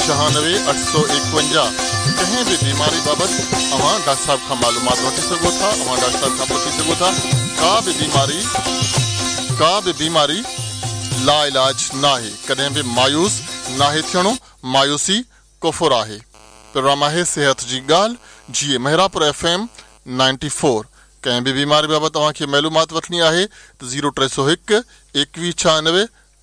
96 851 कंहिं बि बीमारी बाबति अवां डॉक्टर साहब खां मालूमात वठी सघो था। अवां डॉक्टर साहब खां पुछी सघो था। का बि बीमारी ला इलाज नाहे। कॾहिं बि मायूस नाहे थियणो। मायूसी कुफुर आहे। प्रोग्राम आहे सिहत जी ॻाल्हि। जी मेहरापुर FM 94। कंहिं बि बीमारी बाबति तव्हांखे मालूमात वठणी आहे त 0301 2196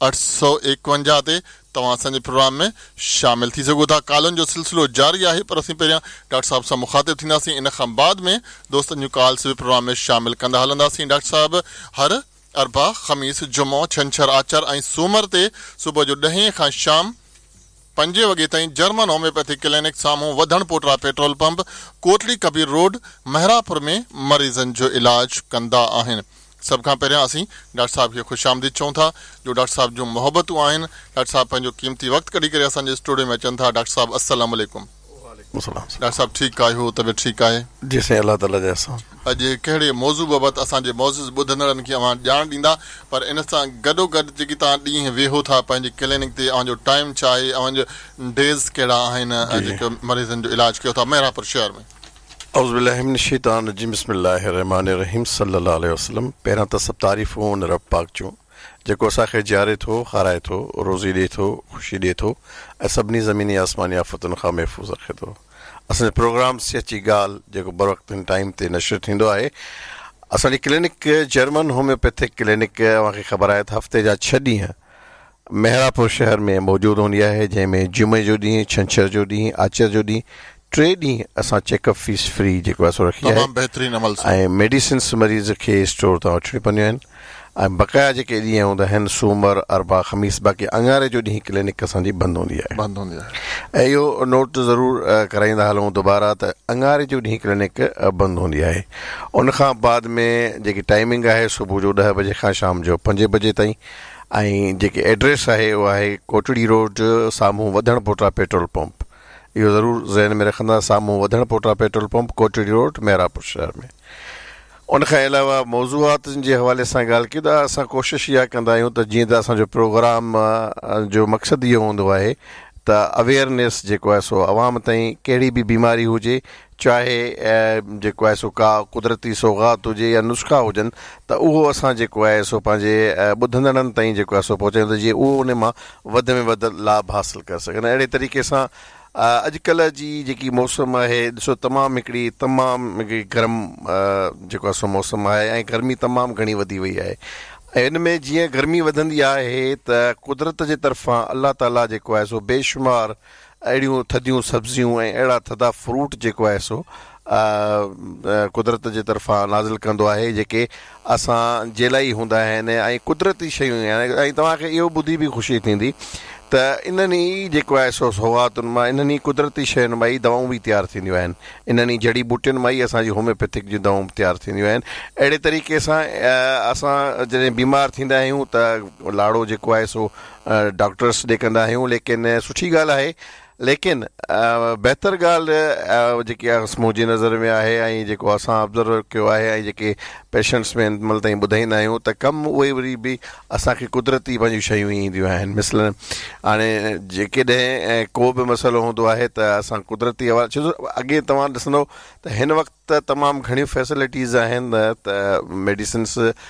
851 ते तव्हां असांजे प्रोग्राम में शामिल थी सघो था। कॉलनि जो सिलसिलो जारी आहे, पर असीं पहिरियां डॉक्टर साहब सां मुखातिब थींदासीं। इन खां बाद में दोस्तनि जूं कॉल्स बि प्रोग्राम में शामिल कंदा हलंदासीं। डॉक्टर साहब हर अरबा, ख़मीस, जुमो, छंछर, आचर ऐं सूमर ते सुबुह जो 10 खां शाम 5 वॻे ताईं जर्मन होम्योपैथिक क्लिनिक साम्हूं वधण पोटरा petrol pump, Kotli Kabir road, Mehrabpur में मरीज़नि जो इलाज कंदा आहिनि। सभ खां पहिरियां असीं डॉक्टर साहब खे ख़ुशि आमदीद चऊं था, जो डॉक्टर साहब जूं मोहबतूं आहिनि। डॉक्टर साहब पंहिंजो क़ीमती वक़्तु कढी करे असांजे स्टूडियो में अचनि था। डॉक्टर साहब अस्सलाम वालेकुम। डॉक्टर साहब ठीकु आहियो? तबियत ठीकु आहे? जी साईं, अल्लाह ताला जे असां। अॼु कहिड़े मौज़ू बाबति असांजे मौज़ूज़ ॿुधंदड़नि खे अवां ॼाण ॾींदा, पर इन सां गॾोगॾु जेकी तव्हां ॾींहं वेहो था पंहिंजी क्लिनिक ते, अव्हांजो टाइम छा आहे, अव्हांजो डेज़ कहिड़ा आहिनि, जेके मरीज़नि जो इलाज कयो था मेहरापुर शहर में? औज़ु बिल्लाहि मिनश शैतानिर रजीम, बिस्मिल्लाहिर रहमानिर रहीम, सल्लल्लाहु अलैहि वसल्लम। पहिरां त सभु तारीफ़ूं उन रब पाक जूं जेको असांखे जियारे थो, खाराए थो, रोज़ी ॾिए थो, ख़ुशी ॾिए थो ऐं सभिनी ज़मीनी आसमानी आफ़तुनि खां महफ़ूज़ रखे थो। असांजो प्रोग्राम सिहत जी ॻाल्हि जेको बर वक़्तु टाइम ते नशर थींदो आहे। असांजी क्लिनिक जर्मन होम्योपैथिक क्लिनिक अव्हांखे ख़बर आहे त हफ़्ते जा 6 ॾींहं मेहरापुर शहर में मौजूदु हूंदी आहे, जंहिंमें जुमे जो ॾींहुं, छंछर जो ॾींहुं, आचर जो ॾींहुं 3 ॾींहं असां चेकअप फीस फ्री जेको आहे सो रखी आहे। बहितरीनु अमल सां ऐं मेडिसिन्स मरीज़ खे स्टोर तां वठणी पवंदियूं आहिनि। ऐं बक़ाया जेके ॾींहं हूंदा आहिनि सूमर, अरबा, ख़मीस, बाक़ी अंगारे जो ॾींहुं क्लिनिक असांजी बंदि हूंदी आहे। ऐं इहो नोट ज़रूरु कराईंदा हलूं दुबारा त अंगारे जो ॾींहुं क्लिनिक बंदि हूंदी आहे। उनखां बाद में जेकी टाइमिंग आहे सुबुह जो 10 बजे खां शाम जो 5 बजे ताईं। ऐं जेकी एड्रेस आहे उहा आहे कोटड़ी रोड साम्हूं वधण पोटरा पेट्रोल पंप। इहो ज़रूरु ज़हन में रखंदा, साम्हूं वधण पोटरा petrol pump, Kotri road, Mehrabpur शहर में। उनखां अलावा मौज़ूआतनि जे हवाले सां ॻाल्हि कयूं त असां कोशिशि इहा कंदा आहियूं त जीअं त असांजो प्रोग्राम जो मक़सदु इहो हूंदो आहे त अवेयरनेस जेको आहे सो आवाम ताईं कहिड़ी बि बीमारी हुजे, चाहे जेको आहे सो का कुदरती सौगात हुजे या नुस्ख़ा हुजनि, त उहो असां जेको आहे सो पंहिंजे ॿुधंदड़नि ताईं जेको आहे सो पहुचायूं त जीअं उहो उन मां वधि में वधि लाभ हासिलु करे सघनि। अहिड़े तरीक़े सां अॼुकल्ह जी जेकी मौसम आहे, ॾिसो तमामु हिकिड़ी गरम जेको आहे सो मौसम आहे ऐं गर्मी तमामु घणी वधी वई आहे। ऐं इन में जीअं गर्मी वधंदी आहे त कुदरत जे तरफ़ां अल्लाह ताला जेको आहे सो बेशुमार अहिड़ियूं थधियूं सब्जियूं ऐं अहिड़ा थधा फ्रूट जेको आहे सो कुदरत जे तरफ़ां नाज़िल कंदो आहे, जेके असां जे लाइ हूंदा आहिनि ऐं कुदरती शयूं आहिनि। ऐं तव्हांखे इहो ॿुधी बि ख़ुशी थींदी त इन्हनि ई जेको आहे सो सौगातुनि मां, इन्हनि ई कुदरती शयुनि मां ई दवाऊं बि तयारु थींदियूं आहिनि। इन्हनि ई जड़ी बूटियुनि मां ई असांजी होम्योपैथिक जूं दवाऊं तयारु थींदियूं आहिनि। अहिड़े तरीक़े सां असां जॾहिं बीमार थींदा आहियूं त लाड़ो जेको आहे सो डॉक्टर्स ॾे कंदा आहियूं, लेकिन सुठी ॻाल्हि आहे। लेकिन बहितर ॻाल्हि जेकी आहे मुंहिंजी नज़र में आहे ऐं जेको असां ऑब्ज़र्व कयो आहे ऐं जेके पेशेंट्स में महिल ताईं ॿुधाईंदा आहियूं त कमु उहे वरी बि असांखे कुदरती पंहिंजियूं शयूं ईंदियूं आहिनि। मिसलन हाणे जेकॾहिं को बि मसइलो हूंदो आहे त असां कुदरती हवा, छो अॻे तव्हां ॾिसंदो त हिन वक़्तु तमामु घणियूं फैसिलिटीज़ आहिनि त मेडिसिन्स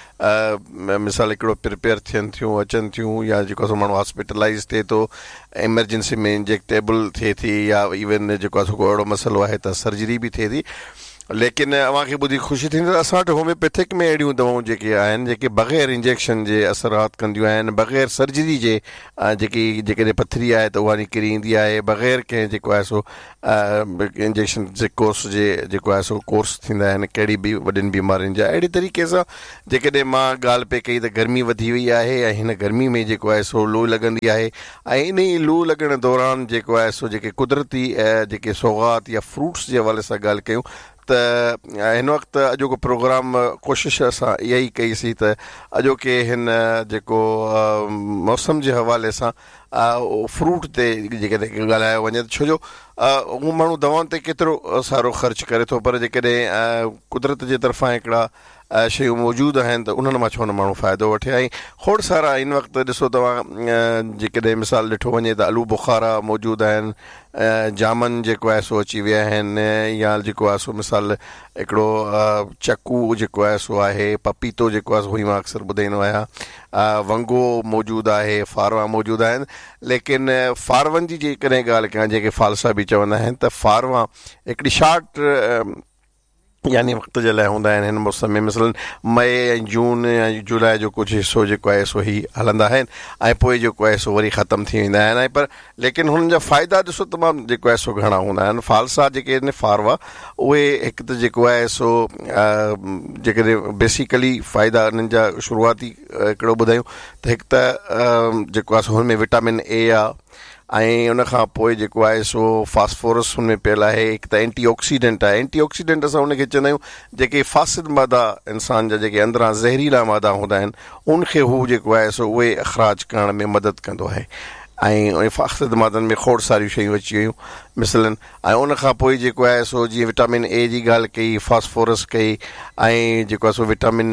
मिसाल हिकिड़ो प्रिपेयर थियनि थियूं, अचनि थियूं, या जेको आहे माण्हू हॉस्पिटलाइज़ थिए थो, एमरजेंसी में इंजेक्टेबल थिए थी, या इवन जेको आहे अहिड़ो मसइलो आहे त सर्जरी बि थिए थी। लेकिन अव्हांखे ॿुधी ख़ुशी थींदी त असां वटि होम्योपैथिक में अहिड़ियूं दवाऊं जेके आहिनि जेके बग़ैर इंजेक्शन जे असरात कंदियूं आहिनि, बग़ैर सर्जरी जे जेकॾहिं पथरी आहे त उहा निकिरी ईंदी आहे, बग़ैर कंहिं जेको आहे सो इंजेक्शन जे कोर्स जे जेको आहे सो कोर्स थींदा आहिनि कहिड़ी बि वॾियुनि बीमारियुनि जा। अहिड़ी तरीक़े सां जेकॾहिं मां ॻाल्हि पे कई त गर्मी वधी वई आहे ऐं हिन गर्मी में जेको आहे सो लू लॻंदी आहे, ऐं इन ई लू लॻण दौरान जेको आहे सो जेके कुदरती जेके सौगात या फ्रूट्स जे हवाले सां ॻाल्हि कयूं त हिन वक़्तु अॼोको प्रोग्राम कोशिशि असां इहा ई कईसीं त अॼोके हिन जेको मौसम जे हवाले सां फ्रूट ते जेकॾहिं ॻाल्हायो वञे, छो जो हू माण्हू दवाउनि ते केतिरो सारो ख़र्चु करे थो, पर जेकॾहिं कुदरत जे तरफ़ां हिकिड़ा शयूं मौजूदु आहिनि त उन्हनि मां छो न माण्हू फ़ाइदो वठे. ऐं खोड़ सारा इन वक़्तु ॾिसो तव्हां जेकॾहिं मिसाल ॾिठो वञे त आलू बुखारा मौजूदु आहिनि, जामन जेको आहे सो अची विया आहिनि, या जेको आहे सो मिसाल हिकिड़ो चकू जेको आहे सो आहे, पपीतो जेको आहे सो मां अक्सर ॿुधाईंदो आहियां, वंगो मौजूदु आहे, फारवा मौजूदु आहिनि. लेकिन फारवनि जी जेकॾहिं ॻाल्हि कयां, जेके फालसा बि चवंदा आहिनि, त फारवा हिकिड़ी शार्ट यानी वक़्त जे लाइ हूंदा आहिनि. हिन मौसम में मिसलन मई ऐं जून ऐं जुलाई जो कुझु हिसो जेको आहे सो ही हलंदा आहिनि ऐं पोइ जेको आहे सो वरी ख़तमु थी वेंदा आहिनि. ऐं पर लेकिन हुननि जा फ़ाइदा ॾिसो तमामु जेको आहे सो घणा हूंदा आहिनि. फालसा जेके आहिनि फारवा, उहे हिकु त जेको आहे सो जेकॾहिं बेसिकली फ़ाइदा हिननि जा शुरूआती हिकिड़ो ॿुधायूं त हिकु त जेको आहे सो हुन में विटामिन ए आहे, ऐं उन खां पोइ जेको आहे सो फास्फोरस हुन में पियल आहे. हिकु त एंटीऑक्सीडेंट आहे. एंटीऑक्सीडेंट असां उनखे चवंदा आहियूं जेके फासिद मादा इंसान जा जेके अंदरां ज़हरीला मादा हूंदा आहिनि उनखे हू जेको आहे सो उहे अख़राज करण में मदद कंदो आहे. ऐं उन फासिद मादनि में खोड़ सारियूं शयूं अची वियूं मिसलनि. ऐं उन खां पोइ जेको आहे सो जीअं विटामिन ए जी ॻाल्हि कई, फास्फोरस कई, ऐं जेको आहे सो विटामिन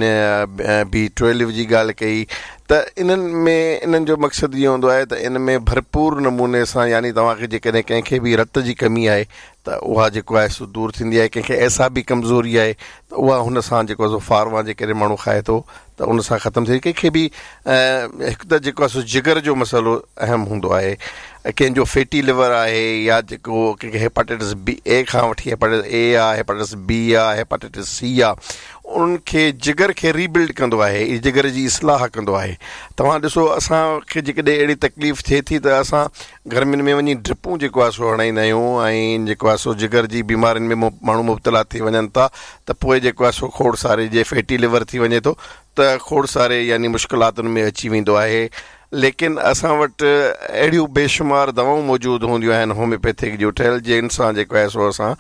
B12 जी ॻाल्हि कई, त इन्हनि में इन्हनि जो मक़सदु इहो हूंदो आहे त इन में भरपूर नमूने सां, यानी तव्हांखे जेकॾहिं कंहिंखे बि रत जी कमी आहे त उहा जेको आहे सो दूरि थींदी आहे. कंहिंखे ऐसाबी कमज़ोरी आहे त उहा हुन सां जेको आहे सो फारवा जेकॾहिं माण्हू खाए थो त उन सां ख़तमु थिए. कंहिंखे बि हिकु त जेको आहे सो जिगर जो मसइलो अहम हूंदो आहे, कंहिंजो फैटी लिवर आहे, या जेको कंहिंखे हेपाटाइटिस A खां वठी हेपाटाइटिस A आहे, हेपाटाइटिस B आहे, हेपाटाइटिस C आहे, उनखे जिगर खे रीबिल्ड कंदो आहे, जिगर जी इस्लाह कंदो आहे. तव्हां ॾिसो असांखे जेकॾहिं अहिड़ी तकलीफ़ थिए थी त असां गर्मियुनि में वञी ड्रिपूं जेको आहे सो हणाईंदा आहियूं, ऐं जेको आहे सो जिगर जी बीमारियुनि में माण्हू मुब्तला थी वञनि था, त पोइ जेको आहे सो खोड़ सारे जे फैटी लिवर थी वञे थो त खोड़ सारे यानी मुश्किलातुनि में अची वेंदो आहे. लेकिन असां वटि अहिड़ियूं बेशुमार दवाऊं मौजूदु हूंदियूं आहिनि होम्योपैथिक जूं ठहियल, जिन सां जेको आहे सो असां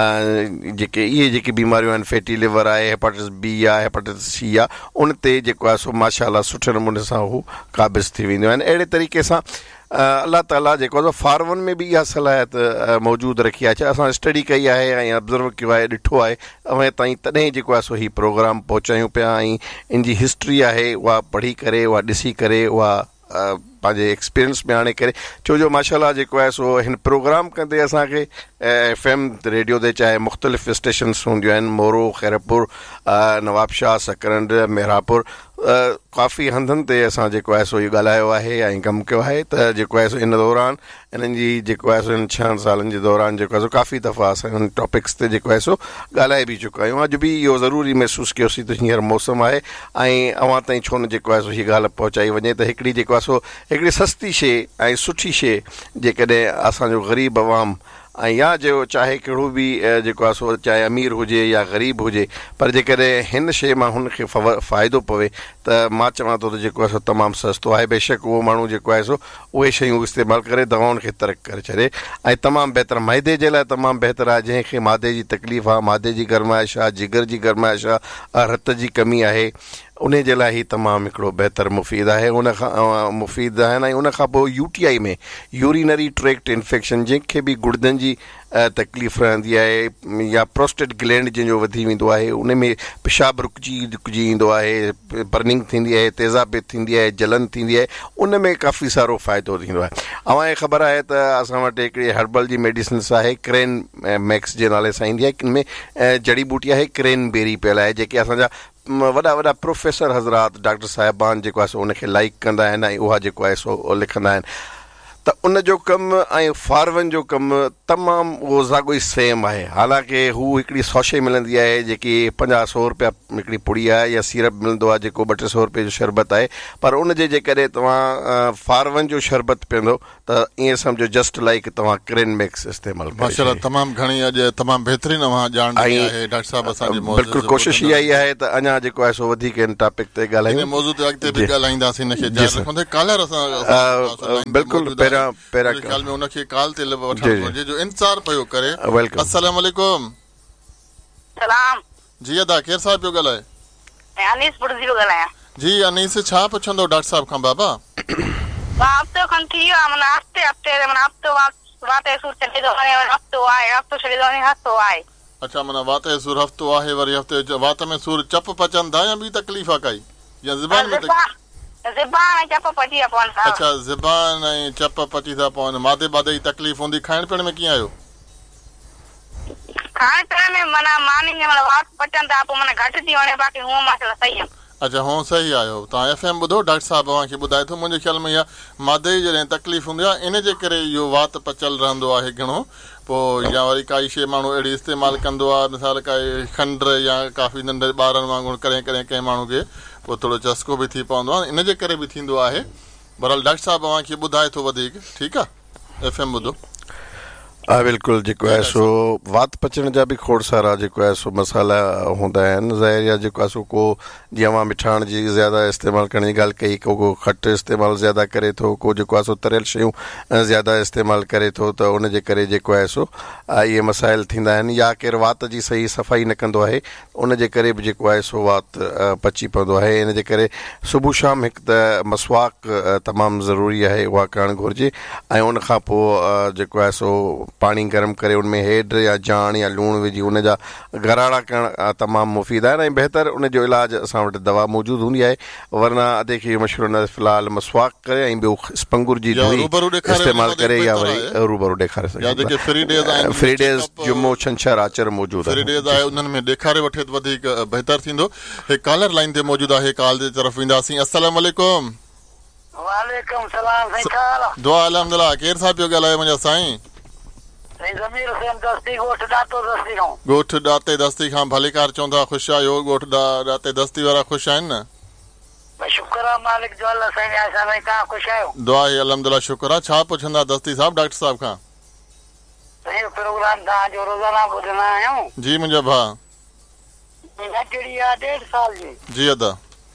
जेके इहे जेके बीमारियूं आहिनि, फैटी लिवर आहे, हेपाटाइटिस B आहे, हेपाटाइटिस C आहे, उन ते जेको आहे सो माशाअल्लाह सुठे नमूने सां हू क़ाबिज़ थी वेंदियूं आहिनि. अहिड़े तरीक़े सां अलाह ताला जेको आहे फारवनि में बि इहा सलाहियत मौजूदु रखी आहे. असां स्टडी कई आहे ऐं ऑब्ज़र्व कयो आहे, ॾिठो आहे, ऐं ताईं तॾहिं जेको आहे सो हीउ प्रोग्राम पहुचायूं पिया, ऐं इन जी हिस्ट्री आहे उहा पढ़ी करे, उहा ॾिसी करे, उहा पंहिंजे एक्सपीरियंस में आणे करे, छो जो माशाअल्लाह जेको आहे सो हिन प्रोग्राम कंदे असांखे FM रेडियो ते चाहे मुख़्तलिफ़ स्टेशन्स हूंदियूं आहिनि, मोरो, खैरपुर, नवाबशाह, सकरंड, मेहरापुर, काफ़ी हंधनि ते असां जेको आहे सो इहो ॻाल्हायो आहे ऐं कमु कयो आहे. त जेको आहे सो इन दौरान इन्हनि जी जेको आहे सो इन 6 सालनि जे दौरान जेको आहे सो काफ़ी दफ़ा असां इन टॉपिक्स ते जेको आहे सो ॻाल्हाए बि चुका आहियूं. अॼु बि इहो ज़रूरी महसूसु कयोसीं त हींअर मौसमु आहे ऐं अव्हां ताईं छो न जेको आहे सो हीअ ॻाल्हि पहुचाई वञे त हिकिड़ी जेको आहे सो हिकिड़ी सस्ती शइ ऐं सुठी शइ जेकॾहिं असांजो ग़रीब अवाम ऐं या जो चाहे कहिड़ो बि जेको आहे सो चाहे अमीर हुजे या ग़रीब हुजे, पर जेकॾहिं हिन शइ मां हुनखे फ़ाइदो पवे त मां चवां थो त जेको आहे सो तमामु सस्तो आहे. बेशक उहो माण्हू जेको आहे सो उहे शयूं इस्तेमालु करे दवाउनि खे तर्क करे छॾे, ऐं तमामु बहितर मैदे जे लाइ तमामु बहितर आहे. जंहिंखे मादे जी तकलीफ़ आहे, मादे जी गरमाइश आहे, जिगर जी गरमाइश आहे, रत जी कमी आहे, उन जे लाइ ही तमामु हिकिड़ो बहितर मुफ़ीद आहे. उन खां मुफ़ीद आहिनि. ऐं उन खां पोइ UTI में यूरिनरी ट्रैक्ट इन्फेक्शन, जंहिंखे बि गुर्दनि जी तकलीफ़ रहंदी आहे, या प्रोस्टेट ग्लैंड जंहिंजो वधी वेंदो आहे, उन में पेशाब रुकिजी ईंदो आहे, बर्निंग थींदी आहे, तेज़ाब थींदी आहे, जलन थींदी आहे, उन में काफ़ी सारो फ़ाइदो थींदो आहे. अव्हांखे ख़बर आहे त असां वटि हिकिड़ी हर्बल जी मेडिसिन्स आहे, क्रेन मैक्स जे नाले सां ईंदी आहे. किन में जड़ी बूटी आहे, क्रेन बेरी पियल आहे, जेके असांजा वॾा वॾा प्रोफेसर हज़रात, डॉक्टर साहिबान जेको आहे सो उनखे लाइक कंदा आहिनि ऐं उहा जेको आहे सो लिखंदा आहिनि. त उन जो कमु ऐं फारवन जो कमु तमामु उहो ज़ागोई सेम आहे. हालांकि हू हिकिड़ी सौशे मिलंदी आहे जेकी 50-100 रुपया हिकिड़ी पुड़ी आहे, या सीरप मिलंदो आहे जेको 200-300 रुपये जो शरबत आहे, पर उन जे जेकॾहिं तव्हां फारवन जो शरबत पीअंदो त ईअं सम्झो जस्ट लाइक तव्हां क्रेन मैक्स इस्तेमालु कयो. माशाअल्लाह, तमामु घणी अॼु तमामु बहितरीन ॼाण आहे डॉक्टर साहब असांजे. बिल्कुलु कोशिशि इहा ई आहे त अञा जेको आहे सो वधीक इन टॉपिक ते ॻाल्हायूं. मौज़ूअ ते अॻिते बि ॻाल्हाईंदासीं. बिल्कुलु पहिरियां ख़्याल में उनखे कॉल ते वठण घुरिजे जो इंतज़ार पियो करे. अस्सलाम वालेकुम. सलाम जी अदा, केरु साहिब पियो ॻाल्हाए? अनीस बुर्जी पियो ॻाल्हायां. जी अनीस, छा पुछंदो डॉक्टर साहब खां बाबा? हफ़्तो खनि थी वियो आहे, हफ़्तो वाटे सूर चढ़ी थो वञे, हफ़्तो आहे, हफ़्तो छॾी थो वञे, हफ़्तो आहे. अच्छा माना वात जो सूर हफ़्तो आहे वरी हफ़्ते वात में सूर चप पचनि था या ॿी तकलीफ़ आहे काई या ज़ुबान में ज़ुबान चप पची पवनि था। अच्छा ज़ुबान ऐं चप पची था पवनि मादे बादे जी तकलीफ़ हूंदी खाइण पीअण में कीअं आहियो खाइण पीअण में माना मानी में वात पचनि था पोइ माना घटि थी वणे बाक़ी हूअं मां सही आहे। अच्छा हूअं सही आहियो तव्हां FM ॿुधो डॉक्टर साहिबु तव्हांखे ॿुधाए थो मुंहिंजे ख़्याल में इहा मादे जी जॾहिं तकलीफ़ हूंदी आहे इन जे करे इहो वात पचल रहंदो आहे घणो पोइ या वरी काई शइ माण्हू अहिड़ी इस्तेमालु कंदो आहे मिसाल काई खंड या काफ़ी नंढे ॿारनि वांगुरु कॾहिं कॾहिं कंहिं माण्हू खे पोइ थोरो चस्को बि थी पवंदो आहे इन जे करे बि थींदो आहे बहरहाल डॉक्टर साहिबु तव्हांखे ॿुधाए थो वधीक ठीकु आहे FM ॿुधो हा बिल्कुलु जेको आहे सो वात पचण जा बि खोड़ सारा जेको आहे सो मसाला हूंदा आहिनि ज़ाहिर आहे जेको आहे सो को जीअं मां मिठाण जी ज़्यादा इस्तेमालु करण जी ॻाल्हि कई को खटि इस्तेमालु ज़्यादा करे थो को जेको आहे सो तरियल शयूं ज़्यादा इस्तेमालु करे थो त उन जे करे जेको आहे सो इहे मसाइल थींदा आहिनि या केरु वात जी सही सफ़ाई न कंदो आहे उन जे करे बि जेको आहे सो वात पची पवंदो आहे इन जे करे सुबुह शाम हिकु त मसवाक तमामु ज़रूरी आहे उहा करणु घुरिजे ऐं उन खां पोइ जेको आहे सो पाणी गरम करे उनमें हेड या जाण या लूणु विझी उन जा गराड़ा करणु तमामु मुफ़ीद आहिनि ऐं बहितर उन जो इलाजु असां वटि दवा मौजूदु हूंदी आहे वरना अधे खे मशहूरु न फ़िलहालु मसवाक करे ऐं ॿियो स्पंगुर जी धुई इस्तेमालु करे या वरी रूबरू ॾेखारे सघे फ्री डेज़ जुमो छंछरु आचर मौजूदु आहे उन्हनि में ॾेखारे वठे त वधीक बहितर थींदो हिकु कॉलर लाइन ते मौजूदु आहे कॉल जे तरफ़ वेंदासीं अस्सलाम वालेकुम वालेकुम सलाम साईं छा हाल आहे दुआ अल्हम्दुलिल्लाह केरु साहिब पियो ॻाल्हाए मुंहिंजा साईं ज़मीर हुसैन दस्ती ॻोठ ॾातो दस्ती खां ॻोठ ॾाते दस्ती खां भलीकार चवंदा ख़ुशि आहियो ॻोठ ॾाते दस्ती वारा ख़ुशि आहिनि न शुक्र आहे मालिक जो अल्लाह साईं ऐसा नहीं तव्हां ख़ुशि आहियो दुआ आहे अल्हम्दुलिल्लाह शुक्र आहे छा पुछंदा दस्ती साहिब डॉक्टर साहिब खां साईं प्रोग्राम तव्हांजो रोज़ाना ॿुधंदा आहियूं जी मुंहिंजा भाउ नंढड़ी आहे 1.5 साल जी अदा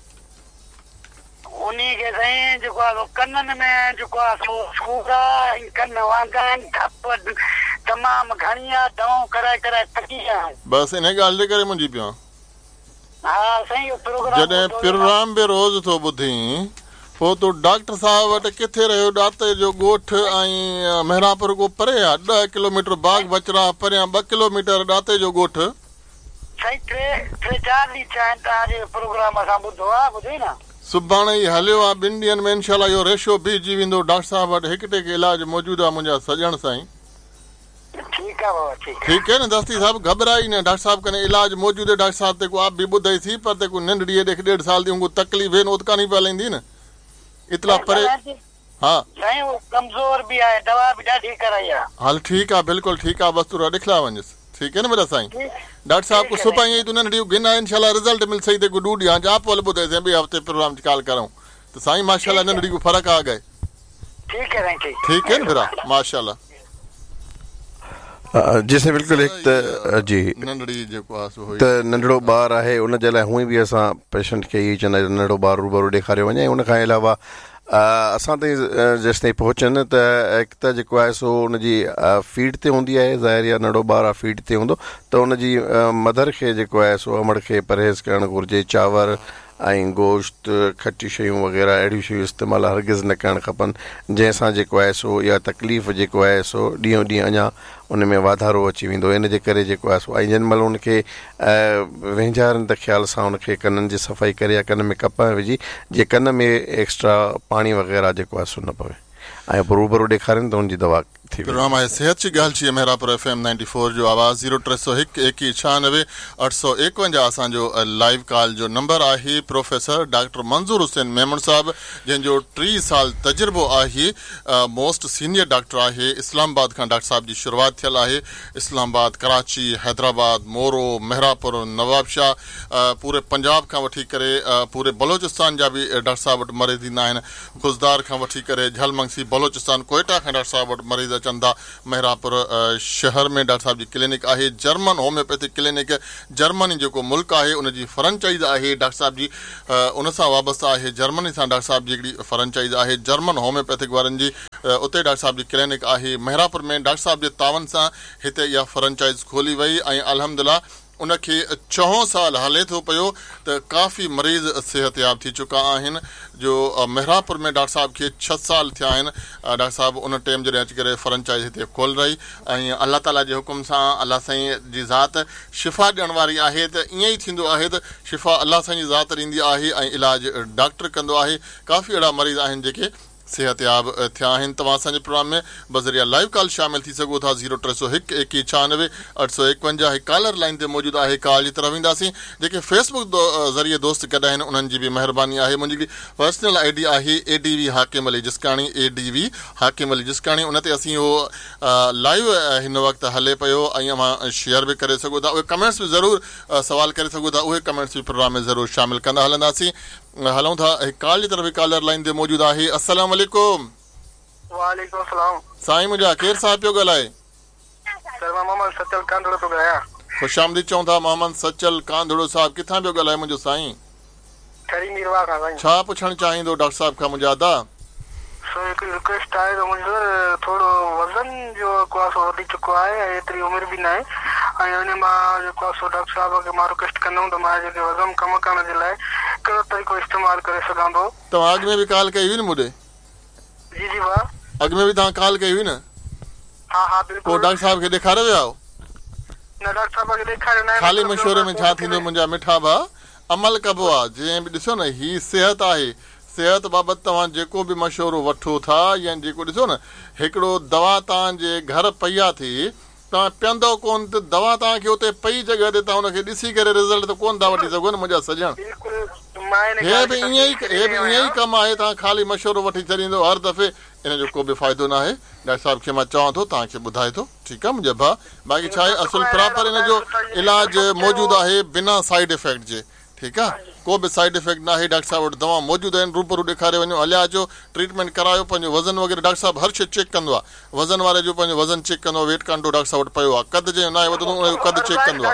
उन्ही के साईं जेको आहे कननि में जेको आहे सूर आहे कन वांदा आहिनि धप तमामु घणी आहे दवाऊं कराए कराए थकी विया आहियूं बसि इन ॻाल्हि जे करे मुंहिंजी पियो हा साईं जॾहिं प्रोग्राम बि रोज़ थो ॿुधी पोइ तूं डॉक्टर साहिब वटि किथे रहियो ॾाते जो ॻोठ ऐं मेहरापुर को परे आहे 10 किलोमीटर बाग बचरा परियां 2 किलोमीटर ॾाते जो ॻोठ साईं 3-4 ॾींहं थिया आहिनि तव्हांजे प्रोग्राम असां ॿुधो आहे ॿुधो न सुभाणे ई हलियो आहे 2 ॾींहंनि में इनशाला इहो रेशो बीहजी वेंदो डॉक्टर साहिब वटि हिकु टेक इलाजु मौजूदु आहे मुंहिंजा सॼण साईं ठीकु आहे बाबा ठीकु आहे न दस्ती साहिब घबराई न डॉक्टर साहिब कने इलाजु मौजूदु आहे डॉक्टर साहिब ते को आप बि ॿुधाई थी पर ते को नंढड़ी 1.5 साल जी तकलीफ़ आहिनि उत कान पिया लेंदी न इतला परे हा साईं वो कमज़ोर भी आहे दवा भी ॾाढी कराई आहे हल ठीकु आहे बिल्कुलु ठीकु आहे बसि तूं ॾिखला वञसि ठीकु आहे न मेरा साईं डॉक्टर साहब को सुबह ही तू नंढड़ी गिना इंशाल्लाह रिजल्ट मिल सही ते को डूड या आप वाले बुधाए से 2 हफ्ते प्रोग्राम कॉल करूं तो साईं माशाल्लाह नंढड़ी को फर्क आ गए ठीक है ठीक है ना माशाल्लाह जिसे बिल्कुल एक जी नंढड़ी जेको आहे सो त नंढड़ो ॿार आहे उन जे लाइ हूअं बि असां पेशेंट खे इहो चवंदा आहियूं नंढड़ो ॿार रूबरू ॾेखारियो वञे उन खां अलावा असां ताईं जेसि ताईं पहुचनि त हिकु त जेको आहे सो उनजी फीड ते हूंदी आहे ज़ाहिर आहे नंढड़ो ॿार आहे फीड ते हूंदो त उनजी मदर खे जेको आहे सो अमड़ खे परहेज़ करणु घुरिजे चांवर ऐं गोश्त खटी शयूं वग़ैरह अहिड़ियूं शयूं इस्तेमालु हरगिज़ न करणु खपनि जंहिंसां जेको आहे सो इहा तकलीफ़ जेको आहे सो ॾींहों ॾींहुं अञा उन में वाधारो अची वेंदो इन जे करे जेको आहे सो ऐं जंहिं महिल उनखे वेंझारनि त ख़्याल सां उनखे कननि जी सफ़ाई करे या कन में कप विझी जीअं कन में एक्स्ट्रा पाणी वग़ैरह जेको आहे सो न पवे ऐं रूबरू ॾेखारनि त उनजी दवा थी प्रोग्राम आहे सेहत जी ॻाल्हि जी मेहरापुर FM 94 जो आवाज़ 0301 2196 851 असांजो लाइव कॉल जो नंबर आहे प्रोफेसर डॉक्टर मंज़ूर हुसैन मेमन साहब जंहिंजो 3 साल तजुर्बो आहे मोस्ट सीनियर डॉक्टर आहे इस्लामाबाद खां डॉक्टर साहब जी शुरूआत थियल आहे इस्लामाबाद कराची हैदराबाद मोरो मेहरापुर नवाबशाह पूरे पंजाब खां वठी करे पूरे बलोचिस्तान जा बि डॉक्टर साहब वटि मरीज़ ईंदा आहिनि खुजदार खां वठी करे झलमंगसी बलोचिस्तान कोयटा खां डॉक्टर साहब वटि मरीज़ अचनि था मेहरापुर शहर में डॉक्टर साहब जी क्लिनिक आहे जर्मन होम्योपैथिक क्लिनिक जर्मनी जेको मुल्क आहे उनजी फ्रेंचाइज़ आहे डॉक्टर साहब जी उन सां वाबस्ता आहे जर्मनी सां डॉक्टर साहब जी हिकिड़ी फ्रेंचाइज़ आहे जर्मन होम्योपैथिक वारनि जी उते डॉक्टर साहब जी क्लिनिक आहे मेहरापुर में डॉक्टर साहब जे तावन सां हिते इहा फ्रेंचाइज़ खोली वई ऐं अल्हम्दुलिल्लाह उनखे 4 साल हले थो पियो त काफ़ी मरीज़ सिहतयाब थी चुका आहिनि जो मेहरापुर में डॉक्टर साहब खे 6 साल थिया आहिनि डॉक्टर साहब उन टाइम जॾहिं अची करे फ्रेंचाइज़ हिते खोल रही ऐं अल्लाह ताला जे हुकुम सां अल्लाह साईं जी ज़ात शिफ़ा ॾियण वारी आहे त ईअं ई थींदो आहे त शिफ़ा अल्लाह साईं जी ज़ात ॾींदी आहे ऐं इलाज डॉक्टर कंदो आहे काफ़ी अहिड़ा मरीज़ आहिनि जेके सिहतयाब थिया आहिनि तव्हां असांजे प्रोग्राम में बज़रिया लाइव कॉल शामिल थी सघो था 0301 2196 851 हिकु कॉलर लाइन ते मौजूदु आहे कॉल जी तरफ़ ईंदासीं जेके फेसबुक ज़रिए दोस्त कढिया आहिनि उन्हनि जी बि महिरबानी आहे मुंहिंजी पर्सनल ID आहे ADV हाकिम अली जिस्काणी ADV हाकिम अली जिस्काणी उन ते असीं उहो लाइव हिन वक़्तु हले पियो ऐं अव्हां शेयर बि करे सघो था उहे कमेंट्स बि ज़रूरु सवाल करे सघो था उहे कमेंट्स बि प्रोग्राम में ज़रूरु शामिल कंदा हलंदासीं हलूं था हिकु कॉल जी तरफ़ कॉलर लाइन ते मौजूदु आहे अस्सलाम वालेकुम वालेकुम सलाम साईं मुंहिंजा केरु साहिब पियो ॻाल्हाए सर मां मोहम्मद सचल कांदड़ो पियो ॻाल्हायां ख़ुशि आमदीद चऊं था मोहम्मद सचल कांदड़ो साहिब किथां पियो ॻाल्हाए मुंहिंजो साईं खरी मीरवा खां साईं छा पुछणु चाहींदो डॉक्टर साहिब खां मुंहिंजा अदा सो हिकु रिक्वेस्ट आहे त मुंहिंजो थोरो वज़न जो जेको आहे सो वधी चुको आहे ऐं एतिरी उमिरि बि न आहे ऐं उन मां जेको आहे सो डॉक्टर साहिब खे मां रिक्वेस्ट कंदुमि त मां जेके वज़न कम करण जे लाइ कहिड़ो तरीक़ो इस्तेमालु करे सघां थो तव्हां अॻु में बि कॉल कई हुई न मूंखे जी जी वाह अॻु में बि तव्हां कॉल कई हुई न हा हा पोइ बिल्कुलु डॉक्टर साहिब खे ॾेखारे विया आहियो न डॉक्टर साहिब खे ॾेखारियो न ख़ाली मशवरे में छा थींदो मुंहिंजा मिठा भाउ अमल कबो आहे जीअं बि ॾिसो न ही सिहत आहे सिहत बाबति तव्हां जेको बि मशवरो वठो था या जेको ॾिसो न हिकिड़ो दवा तव्हांजे घर पई आहे थी तव्हां पीअंदव कोन त दवा तव्हांखे उते पई जॻह ते तव्हां हुनखे ॾिसी करे रिज़ल्ट त कोन था वठी सघो न मुंहिंजा सॼण हे बि ईअं ई कमु आहे तव्हां ख़ाली मशवरो वठी छॾींदो हर दफ़े इन जो को बि फ़ाइदो न आहे डॉक्टर साहिब खे मां चवां थो तव्हांखे ॿुधाए थो ठीकु आहे मुंहिंजा भाउ बाक़ी छा आहे असुल प्रॉपर इन जो इलाज मौजूदु आहे बिना साइड इफेक्ट जे ठीकु आहे को बि साइड इफेक्ट न आहे डॉक्टर साहिब वटि दवा मौजूदु आहिनि रूबरू ॾेखारे वञो हलिया अचो ट्रीटमेंट करायो पंहिंजो वज़न वग़ैरह डॉक्टर साहिब हर शइ चेक कंदो आहे वज़न वारे जो पंहिंजो वज़न चेक कंदो आहे वेट कांटो डॉक्टर साहिब वटि पियो आहे कद जे न आहे वधंदो उनजो कद चेक कंदो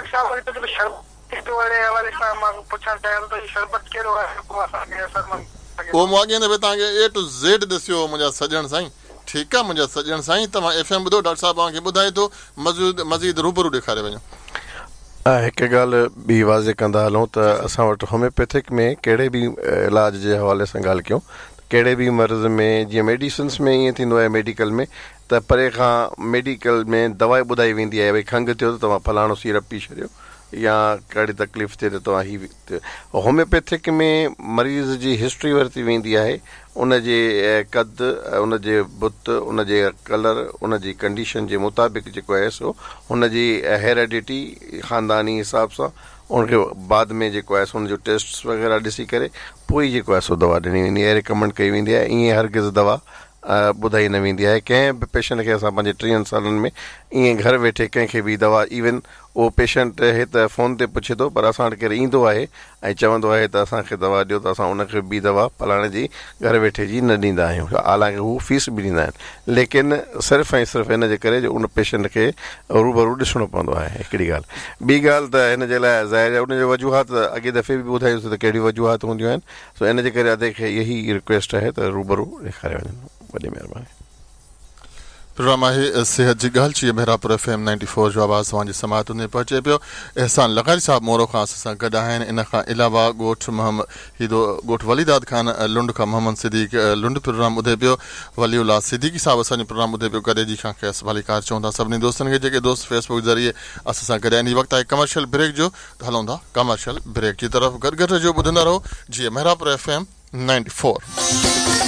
आहे उहो मां अॻे दफ़े तव्हांखे A to Z ॾिसियो मुंहिंजा सॼण साईं ठीकु आहे मुंहिंजा सॼण साईं तव्हां FM ॿुधो डॉक्टर साहिब तव्हांखे ॿुधाए थो मज़ीद रूबरू ॾेखारे वञो हिकु ॻाल्हि ॿी वाज़े कंदा हलूं त असां वटि होम्योपैथिक में कहिड़े बि इलाज जे हवाले सां ॻाल्हि कयूं कहिड़े बि मर्ज़ में जीअं मेडिसिन्स में ईअं थींदो आहे मेडिकल में त परे खां मेडिकल में दवा ॿुधाई वेंदी आहे भई खंघि थियो त तव्हां फलाणो सीरप पी छॾियो या कहिड़ी तकलीफ़ थिए त तव्हां हीअ होम्योपैथिक में मरीज़ जी हिस्ट्री वरिती वेंदी आहे उनजे क़द उनजे बुत उनजे कलर उनजी कंडीशन जे मुताबिक़ जेको आहे सो हुनजी हेरिडिटी ख़ानदानी हिसाब सां उनखे बाद में जेको आहे सो उनजो टेस्ट वग़ैरह ॾिसी करे पोइ ई जेको आहे सो दवा ॾिनी वेंदी आहे रिकमेंड कई वेंदी आहे ईअं हरगिज़ दवा ॿुधाई न वेंदी आहे कंहिं बि पेशेंट खे असां पंहिंजे 30 सालनि में ईअं घर वेठे कंहिंखे बि दवा इवन उहो पेशेंट हे त फ़ोन ते पुछे थो पर असां वटि केरु ईंदो आहे ऐं चवंदो आहे त असांखे दवा ॾियो त असां उनखे ॿी दवा फलाणे जी घर वेठे जी न ॾींदा आहियूं हालांकि हू फीस बि ॾींदा आहिनि लेकिन सिर्फ़ु ऐं सिर्फ़ु हिन जे करे जो उन पेशेंट खे रूबरू ॾिसणो पवंदो आहे हिकिड़ी ॻाल्हि ॿी ॻाल्हि त हिन जे लाइ ज़ाहिर आहे उनजो वजूहात अॻे दफ़े बि ॿुधायोसीं त कहिड़ी वजूहात हूंदियूं आहिनि सो इन जे करे अदे खे इहा ई रिक्वेस्ट आहे त रूबरू ॾेखारे वञनि वॾी महिरबानी प्रोग्राम आहे सिहत जी ॻाल्हि जीअं मेहरापुर FM 94 जो आवाज़ तव्हांजी समात में पहुचे पियो एहसान लकारी साहिब मोरो खां असां गॾु आहिनि इन खां अलावा ॻोठ वलीदाद ख़ान लुंड खां मोहम्मद सिद्दीक़ लुंड प्रोग्राम ॿुधे पियो वलीउल्ला सिद्दीकी साहिब असांजो प्रोग्राम ॿुधे पियो कॾहिं जी खां खेसि भली कार चऊं था सभिनी दोस्तनि खे जेके दोस्त फेसबुक ज़रिए असां सां गॾु आहिनि वक़्तु आहे कमर्शियल ब्रेक जो हलूं था कमर्शियल ब्रेक जी तरफ़ गॾु ॿुधंदा रहो जीअं मेहरापुर FM 94